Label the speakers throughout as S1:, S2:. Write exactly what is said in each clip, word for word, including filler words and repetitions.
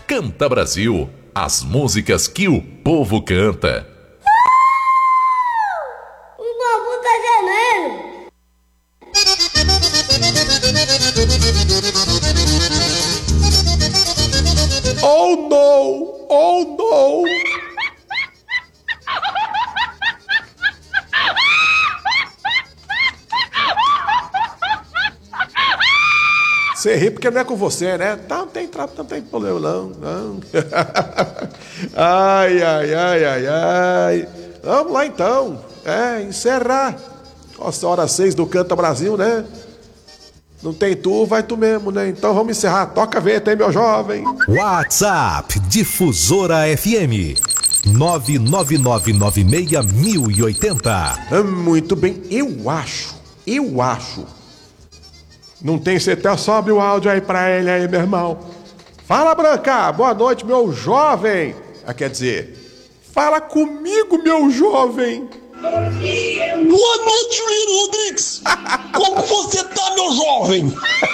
S1: Canta Brasil, as músicas que o povo canta.
S2: O povo tá gemendo.
S3: Oh não! Oh não! Você ri porque não é com você, né? Tá, não tem trapo, não tem problema, não. não. Ai, ai, ai, ai, ai. Vamos lá então. É, encerrar. Nossa, hora seis do Canta Brasil, né? Não tem tu, vai tu mesmo, né? Então vamos encerrar. Toca a vinheta, hein, meu jovem?
S4: WhatsApp Difusora F M nove nove nove nove seis mil e oitenta.
S3: Muito bem, eu acho, eu acho. Não tem C T, sobe o áudio aí pra ele aí, meu irmão. Fala, Branca, boa noite, meu jovem. Ah, quer dizer, fala comigo, meu jovem.
S5: Boa noite, Juliano Rodrigues. Como você tá, meu jovem?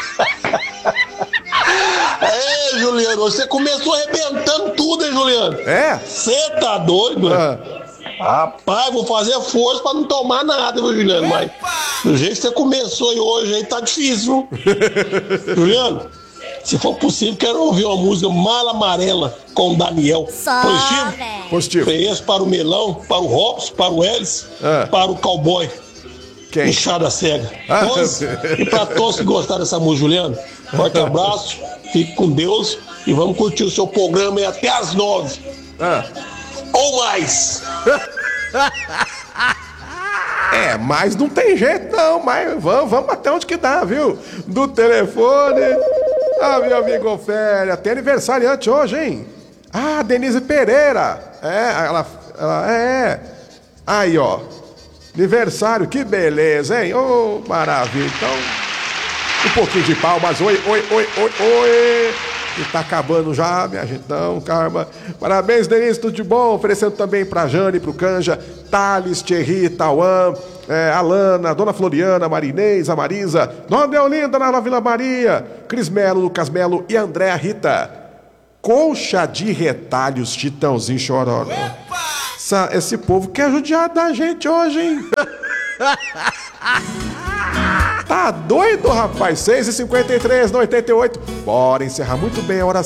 S5: É, Juliano, você começou arrebentando tudo, hein, Juliano?
S3: É?
S5: Você tá doido?
S3: Ah.
S5: Rapaz, vou fazer força pra não tomar nada, viu, Juliano? Mas do jeito que você começou aí hoje, aí tá difícil, viu? Juliano, se for possível, quero ouvir uma música Mala Amarela com o Daniel.
S2: Só,
S5: Positivo?
S2: velho.
S3: Positivo.
S5: Fez para o Melão, para o Robson, para o Ellis,
S3: Ah.
S5: para o Cowboy.
S3: Quem?
S5: Inchada cega.
S3: Ah.
S5: Todos, e para todos que gostaram dessa música, Juliano, forte abraço, fique com Deus e vamos curtir o seu programa aí até às nove.
S3: Ah.
S5: Ou mais.
S3: É, mas não tem jeito não, mas vamos, vamos até onde que dá, viu? Do telefone. Ah, meu amigo Ofélia, tem aniversariante hoje, hein? Ah, Denise Pereira. É, ela, ela é. Aí, ó. Aniversário, que beleza, hein? Ô, oh, maravilha. Então, um pouquinho de palmas. Oi, oi, oi, oi, oi. E tá acabando já, minha gente. Não, calma. Parabéns, Denise, tudo de bom. Oferecendo também pra Jane, pro Canja, Thales, Thierry, Tauan, é, Alana, Dona Floriana, Marinês, a Marisa, Dona Deolinda, na Vila Maria, Cris Melo, Lucas Melo e Andréa Rita. Colcha de retalhos, Chitãozinho Chororó. Essa, esse povo quer judiar da gente hoje, hein? Tá doido, rapaz? seis e cinquenta e três no oitenta e oito. Bora encerrar muito bem a hora